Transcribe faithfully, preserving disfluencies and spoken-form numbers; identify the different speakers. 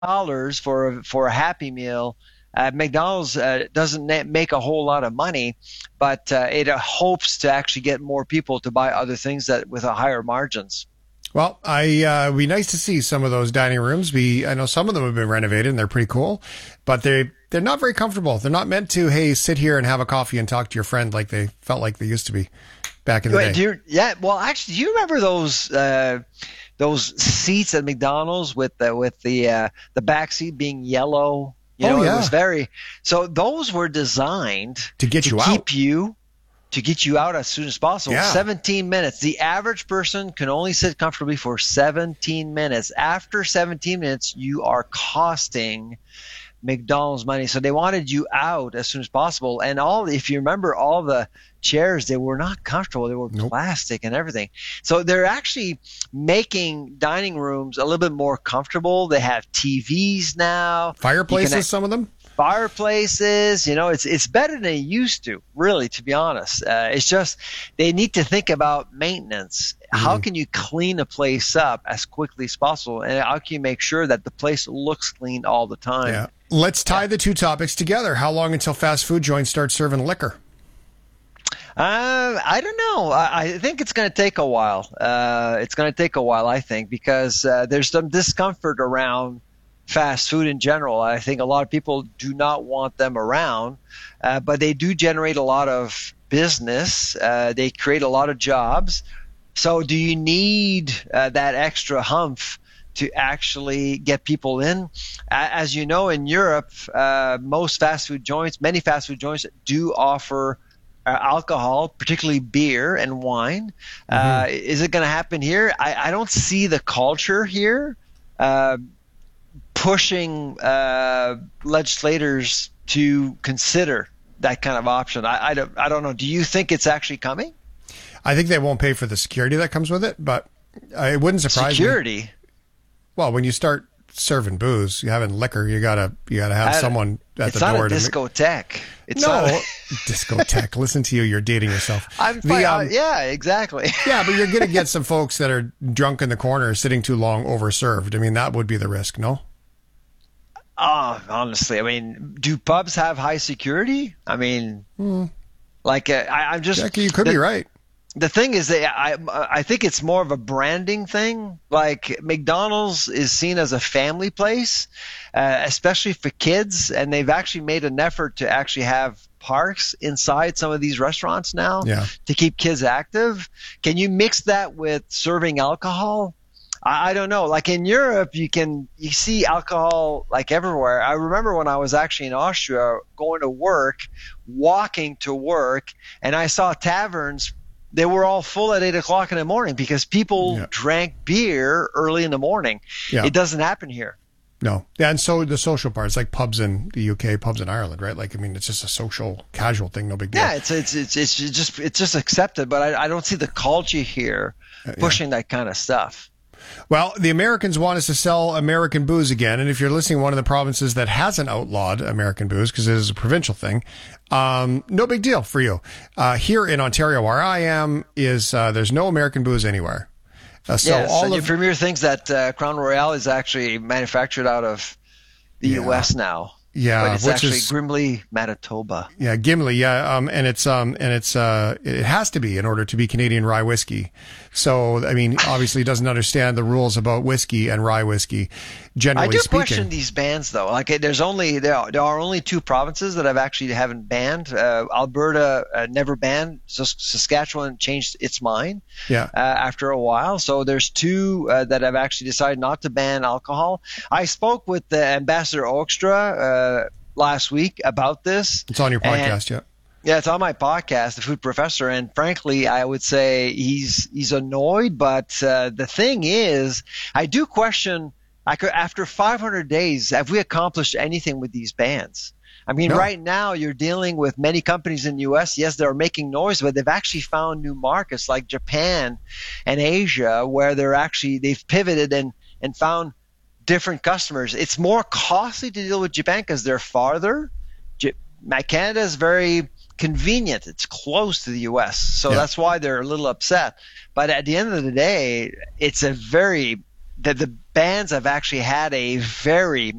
Speaker 1: dollars for for a Happy Meal. Uh, McDonald's uh, doesn't make a whole lot of money, but uh, it uh, hopes to actually get more people to buy other things that with a higher margins.
Speaker 2: Well, I uh, it'd be nice to see some of those dining rooms. Be I know some of them have been renovated and they're pretty cool, but they they're not very comfortable. They're not meant to, hey, sit here and have a coffee and talk to your friend like they felt like they used to be back in the
Speaker 1: Wait,
Speaker 2: day.
Speaker 1: do you, yeah, well, actually, do you remember those uh, those seats at McDonald's with the with the uh, the back seat being yellow? You
Speaker 2: Oh,
Speaker 1: know,
Speaker 2: yeah.
Speaker 1: it was very so. Those were designed
Speaker 2: To get you out.
Speaker 1: keep you to get you out as soon as possible.
Speaker 2: Yeah.
Speaker 1: seventeen minutes. The average person can only sit comfortably for seventeen minutes. After seventeen minutes, you are costing McDonald's money. So they wanted you out as soon as possible. And all, if you remember, all the chairs, they were not comfortable. They were
Speaker 2: Nope.
Speaker 1: plastic and everything. So they're actually making dining rooms a little bit more comfortable. They have T Vs now.
Speaker 2: Fireplaces,
Speaker 1: You can-
Speaker 2: some of them.
Speaker 1: fireplaces, you know, it's it's better than it used to, really, to be honest. Uh, it's just they need to think about maintenance. How can you clean a place up as quickly as possible, and how can you make sure that the place looks clean all the time?
Speaker 2: Yeah. Let's tie the two topics together. How long until fast food joints start serving liquor?
Speaker 1: Uh, I don't know. I, I think it's going to take a while. Uh, it's going to take a while, I think, because uh, there's some discomfort around fast food in general. I think a lot of people do not want them around, uh, but they do generate a lot of business. Uh, they create a lot of jobs. So do you need uh, that extra humph to actually get people in? A- As you know, in Europe, uh, most fast food joints, many fast food joints do offer uh, alcohol, particularly beer and wine. Uh, is it going to happen here? I, I don't see the culture here uh, pushing uh, legislators to consider that kind of option. I, I, don't, I don't know. Do you think it's actually coming?
Speaker 2: I think they won't pay for the security that comes with it, but uh, it wouldn't surprise me.
Speaker 1: Security?
Speaker 2: Well, when you start serving booze, you having liquor, you gotta you gotta have
Speaker 1: I-
Speaker 2: someone at
Speaker 1: It's
Speaker 2: the
Speaker 1: not
Speaker 2: door
Speaker 1: a
Speaker 2: to
Speaker 1: discotheque. It's
Speaker 2: no
Speaker 1: not.
Speaker 2: discotheque. Listen to you, you're dating yourself.
Speaker 1: I'm
Speaker 2: The,
Speaker 1: fine.
Speaker 2: um,
Speaker 1: uh, yeah, exactly.
Speaker 2: yeah, but you're gonna get some folks that are drunk in the corner, sitting too long, overserved. I mean, that would be the risk, no?
Speaker 1: Oh, honestly, I mean, do pubs have high security? I mean, like uh, I, I'm just
Speaker 2: Jackie, you could
Speaker 1: the,
Speaker 2: be right.
Speaker 1: The thing is that I I think it's more of a branding thing. Like McDonald's is seen as a family place, uh, especially for kids, and they've actually made an effort to actually have parks inside some of these restaurants now
Speaker 2: Yeah.
Speaker 1: to keep kids active. Can you mix that with serving alcohol? I I don't know. Like in Europe, you can you see alcohol like everywhere. I remember when I was actually in Austria, going to work, walking to work, and I saw taverns. They were all full at eight o'clock in the morning because people
Speaker 2: Yeah.
Speaker 1: drank beer early in the morning.
Speaker 2: Yeah.
Speaker 1: It doesn't happen here.
Speaker 2: No. Yeah, and so the social part, it's like pubs in the U K, pubs in Ireland, right? Like, I mean, it's just a social, casual thing, no big deal.
Speaker 1: Yeah, it's it's it's it's just it's just accepted, but I, I don't see the culture here pushing that kind of stuff.
Speaker 2: Well, the Americans want us to sell American booze again. And if you're listening, one of the provinces that hasn't outlawed American booze, because it is a provincial thing, um, no big deal for you. Uh, here in Ontario, where I am, is uh, there's no American booze anywhere. Uh, so
Speaker 1: yes,
Speaker 2: all
Speaker 1: and
Speaker 2: of
Speaker 1: your premier thinks that uh, Crown Royale is actually manufactured out of the
Speaker 2: Yeah.
Speaker 1: U S now.
Speaker 2: Yeah,
Speaker 1: but it's
Speaker 2: which
Speaker 1: actually
Speaker 2: is-
Speaker 1: Grimley, Manitoba.
Speaker 2: Yeah, Gimli. Yeah, um, and it's um, and it's uh, it has to be in order to be Canadian rye whiskey. So, I mean, obviously, he doesn't understand the rules about whiskey and rye whiskey. Generally
Speaker 1: I do
Speaker 2: speaking,
Speaker 1: question these bans, though. Like, there's only there are, there are only two provinces that have actually haven't banned. Uh, Alberta uh, never banned. Sus- Saskatchewan changed its mind
Speaker 2: yeah,
Speaker 1: uh, after a while. So there's two uh, that have actually decided not to ban alcohol. I spoke with the Ambassador Oakstra uh, last week about this.
Speaker 2: it's on your
Speaker 1: and-
Speaker 2: podcast. Yeah.
Speaker 1: Yeah, it's on my podcast, The Food Professor, and frankly, I would say he's he's annoyed. But uh, the thing is, I do question. I could, after five hundred days, have we accomplished anything with these bans? I mean,
Speaker 2: No.
Speaker 1: right now you're dealing with many companies in the U S. Yes, they're making noise, but they've actually found new markets like Japan and Asia, where they're actually they've pivoted and and found different customers. It's more costly to deal with Japan because they're farther. J- Canada is very convenient. It's close to the U S, so
Speaker 2: Yeah.
Speaker 1: that's why they're a little upset. But at the end of the day, it's a very that the bands have actually had a very